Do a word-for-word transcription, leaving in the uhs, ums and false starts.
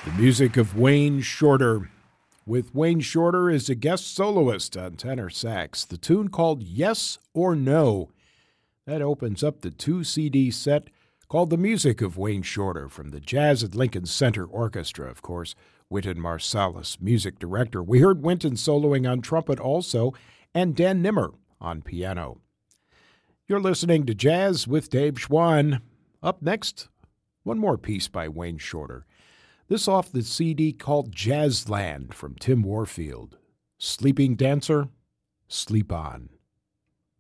The music of Wayne Shorter, with Wayne Shorter as a guest soloist on tenor sax. The tune called Yes or No. That opens up the two-C D set called The Music of Wayne Shorter from the Jazz at Lincoln Center Orchestra, of course, Wynton Marsalis, music director. We heard Wynton soloing on trumpet also, and Dan Nimmer on piano. You're listening to Jazz with Dave Schwann. Up next, one more piece by Wayne Shorter. This off the C D called Jazzland from Tim Warfield. Sleeping Dancer, Sleep On.